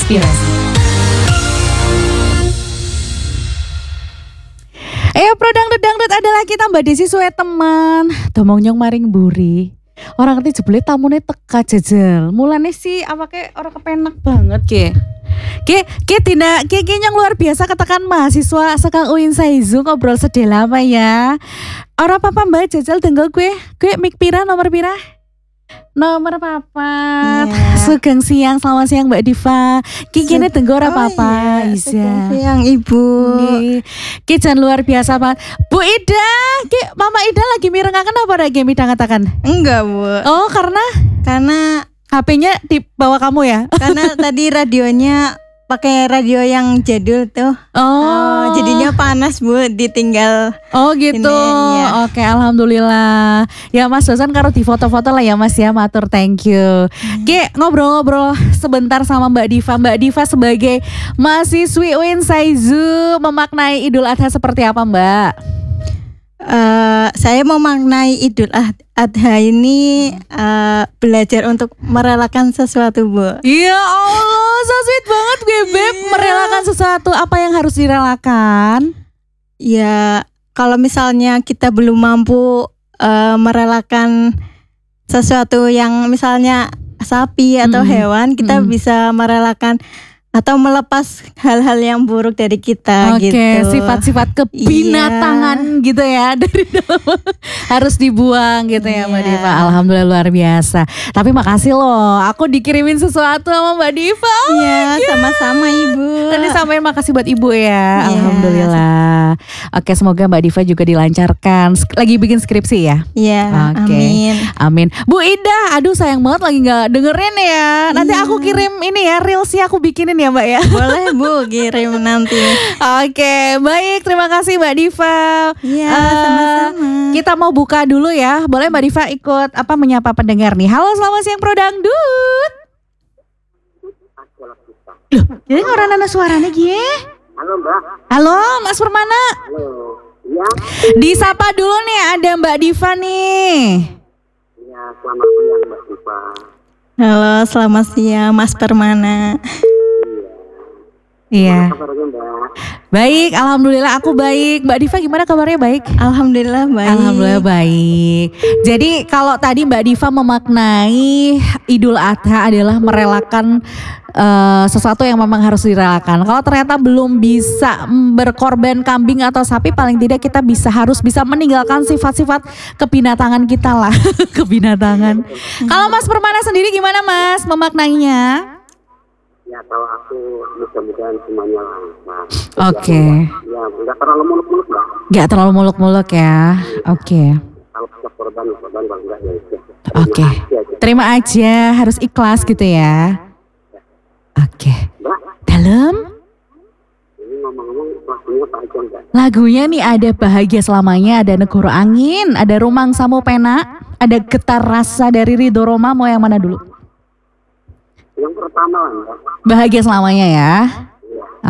menginspirasi. Pro dangdut adalah kita Mbak Desi suwe teman. Domong nyong maring mburi. Orang ngerti jebule tamune teka jajal. Mulane sih awake ora kepenak banget Ki Tina, ki nyong luar biasa katakan mahasiswa sekang UIN Saizu ngobrol sedela apa ya. Ora apa-apa Mbak jajal tenggo gue mik pira nomor pira? Nomor papat. Sugeng siang, selamat siang Mbak Diva. Kini tenggo ora apa-apa. Sugeng siang Ibu. Ki jan luar biasa banget. Bu Ida, Ki Mama Ida lagi mirengaken apa lagi midang katakan? Enggak Bu. Oh karena HP-nya di bawah kamu ya? Karena tadi radionya pakai radio yang jadul tuh. Jadinya panas Bu, ditinggal. Oh gitu. Ini, ya. Oke, alhamdulillah. Ya Mas Dosan karo di foto-foto lah ya Mas ya, matur thank you. Ki ngobrol-ngobrol sebentar sama Mbak Diva. Mbak Diva sebagai mahasiswi UIN Saizu memaknai Idul Adha seperti apa Mbak? Saya memaknai Idul Adha ini belajar untuk merelakan sesuatu Bu. Ya Allah, so sweet banget gue Beb. Merelakan sesuatu, apa yang harus direlakan? Ya kalau misalnya kita belum mampu merelakan sesuatu yang misalnya sapi atau hewan, kita bisa merelakan atau melepas hal-hal yang buruk dari kita gitu. Sifat-sifat kebinatangan gitu ya dari dalam harus dibuang gitu ya Mbak Diva. Alhamdulillah luar biasa. Tapi makasih loh, aku dikirimin sesuatu sama Mbak Diva. Sama-sama Ibu. Tadi sampaikan makasih buat Ibu ya. Alhamdulillah. Oke, semoga Mbak Diva juga dilancarkan. Lagi bikin skripsi ya? Iya. Amin. Bu Ida, aduh sayang banget lagi nggak dengerin ya. Nanti aku kirim ini ya reelsnya aku bikinin ya Mbak ya. Boleh Bu, kirim nanti. Oke, baik, terima kasih Mbak Diva. Iya, sama-sama. Kita mau buka dulu ya. Boleh Mbak Diva ikut menyapa pendengar nih. Halo, selamat siang Pro Dangdut. Loh, jadi orang nana suaranya gie. Halo Mbak. Halo Mas Permana. Halo. Iya. Disapa dulu nih, ada Mbak Diva nih. Iya, selamat siang Mbak Diva. Halo, selamat siang Mas Permana. Iya. Kabarnya Mbak? Baik, alhamdulillah aku baik. Mbak Diva gimana kabarnya baik? Alhamdulillah baik. Alhamdulillah baik. Jadi kalau tadi Mbak Diva memaknai Idul Adha adalah merelakan sesuatu yang memang harus direlakan. Kalau ternyata belum bisa berkorban kambing atau sapi, paling tidak kita harus bisa meninggalkan sifat-sifat kebinatangan kita lah. Kebinatangan. Kalau Mas Permana sendiri gimana Mas memaknainya? Ya kalau aku mudah-mudahan semuanya lancar. Oke. Ya nggak terlalu muluk-muluk Mbak. Nggak terlalu muluk-muluk ya. Oke. Kalau kita korban kalau enggak ya. Oke. Terima aja, harus ikhlas gitu ya. Oke. Mbak, Dalam ini ngomong-ngomong lagunya Pak Aja Mbak. lagunya nih ada Bahagia Selamanya, ada Negoro Angin, ada Rumang Samu Pena, ada Getar Rasa dari Ridho Roma. Mau yang mana dulu? Yang pertama lah Mbak. Bahagia Selamanya ya.